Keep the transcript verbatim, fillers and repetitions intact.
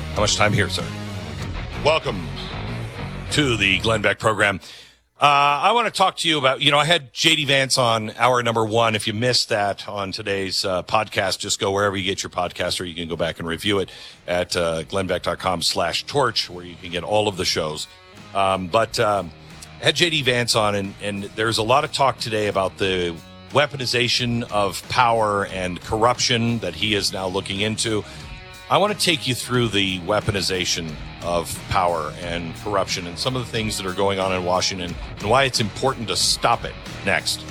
How much time here, sir? Welcome to the Glenn Beck program. Uh, I want to talk to you about, you know, I had J D Vance on hour number one. If you missed that on today's uh, podcast, just go wherever you get your podcast, or you can go back and review it at uh, glennbeck.com slash torch, where you can get all of the shows. Um, but um, I had J D Vance on, and, and there's a lot of talk today about the weaponization of power and corruption that he is now looking into. I want to take you through the weaponization of power and corruption and some of the things that are going on in Washington and why it's important to stop it next.